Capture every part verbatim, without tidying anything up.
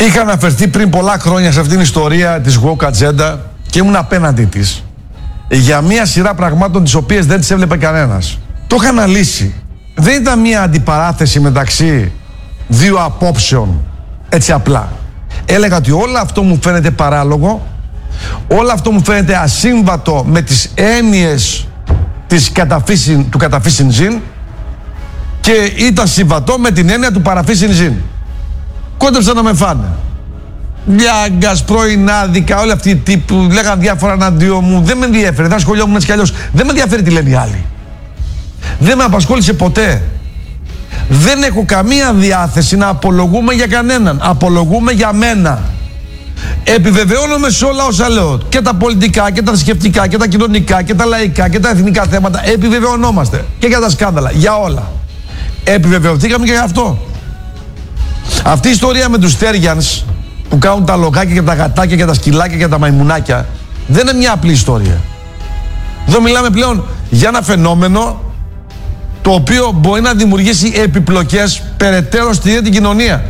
Είχα αναφερθεί πριν πολλά χρόνια σε αυτήν την ιστορία της woke agenda και ήμουν απέναντι της για μία σειρά πραγμάτων τις οποίες δεν τις έβλεπε κανένας. Το είχα αναλύσει. Δεν ήταν μία αντιπαράθεση μεταξύ δύο απόψεων έτσι απλά. Έλεγα ότι όλο αυτό μου φαίνεται παράλογο, όλο αυτό μου φαίνεται ασύμβατο με τις έννοιες της καταφύσιν, του καταφύσιν ζήν και ήταν συμβατό με την έννοια του παραφύσιν ζήν. Κόντεψαν να με φάνε. Λιάγκας, πρωινάδικα, όλοι αυτοί οι τύποι που λέγαν διάφορα εναντίον μου. Δεν με ενδιαφέρει, δεν ασχολιόμουν έτσι κι αλλιώς. Δεν με ενδιαφέρει τι λένε οι άλλοι. Δεν με απασχόλησε ποτέ. Δεν έχω καμία διάθεση να απολογούμε για κανέναν. Απολογούμε για μένα. Επιβεβαιώνομαι σε όλα όσα λέω. Και τα πολιτικά, και τα θρησκευτικά, και τα κοινωνικά, και τα λαϊκά, και τα εθνικά θέματα. Επιβεβαιωνόμαστε. Και για τα σκάνδαλα. Για όλα. Επιβεβαιωθήκαμε και για αυτό. Αυτή η ιστορία με τους Στέργιανς που κάνουν τα λογάκια και τα γατάκια και τα σκυλάκια και τα μαϊμουνάκια δεν είναι μια απλή ιστορία. Εδώ μιλάμε πλέον για ένα φαινόμενο το οποίο μπορεί να δημιουργήσει επιπλοκές περαιτέρω στην ίδια την κοινωνία.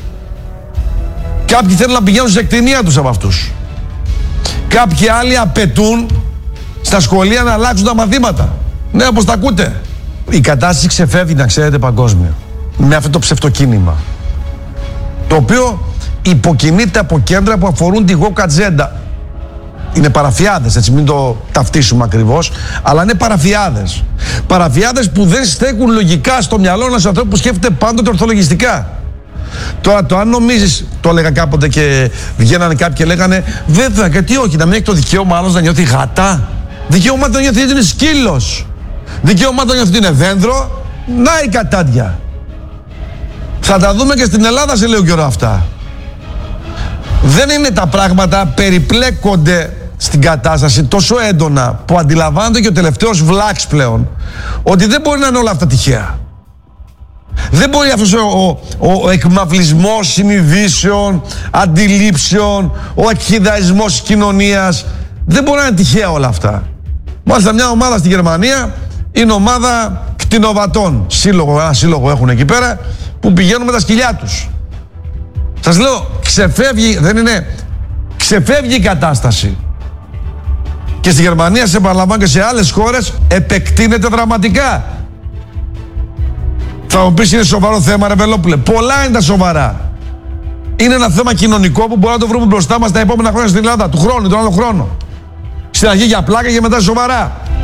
Κάποιοι θέλουν να πηγαίνουν σε εκτενία τους από αυτούς. Κάποιοι άλλοι απαιτούν στα σχολεία να αλλάξουν τα μαθήματα. Ναι, όπως τα ακούτε. Η κατάσταση ξεφεύγει, να ξέρετε, παγκόσμια. Με αυτό το ψευτοκίνημα. Το οποίο υποκινείται από κέντρα που αφορούν τη woke agenda. Είναι παραφιάδες, έτσι, μην το ταυτίσουμε ακριβώς, αλλά είναι παραφιάδες. Παραφιάδες που δεν στέκουν λογικά στο μυαλό ενός ανθρώπου που σκέφτεται πάντοτε ορθολογιστικά. Τώρα, το αν νομίζεις, το έλεγα κάποτε και βγαίνανε κάποιοι και λέγανε, βέβαια, γιατί όχι, να μην έχει το δικαίωμα άλλος να νιώθει γάτα. Δικαίωμα να νιώθει ότι είναι σκύλος. Δικαίωμα να νιώθει ότι είναι δέντρο. Να η κατάντια. Θα τα δούμε και στην Ελλάδα σε λίγο καιρό αυτά. Δεν είναι τα πράγματα, περιπλέκονται στην κατάσταση τόσο έντονα που αντιλαμβάνεται και ο τελευταίος βλάξ πλέον ότι δεν μπορεί να είναι όλα αυτά τυχαία. Δεν μπορεί αυτός ο, ο, ο, ο εκμαυλισμός συνειδήσεων, αντιλήψεων, ο εκχυδαϊσμός της κοινωνίας, δεν μπορεί να είναι τυχαία όλα αυτά. Μάλιστα μια ομάδα στη Γερμανία είναι ομάδα κτηνοβατών, σύλλογο, ένα σύλλογο έχουν εκεί πέρα που πηγαίνουν με τα σκυλιά τους. Σας λέω, ξεφεύγει, δεν είναι, ξεφεύγει η κατάσταση. Και στη Γερμανία, σε παραλαμβάνω και σε άλλες χώρες, επεκτείνεται δραματικά. Θα μου πεις είναι σοβαρό θέμα, ρε Βελόπουλε. Πολλά είναι τα σοβαρά. Είναι ένα θέμα κοινωνικό που μπορούμε να το βρούμε μπροστά μας τα επόμενα χρόνια στην Ελλάδα, του χρόνου, τον άλλο χρόνο. Στην αρχή για πλάκα και μετά σοβαρά.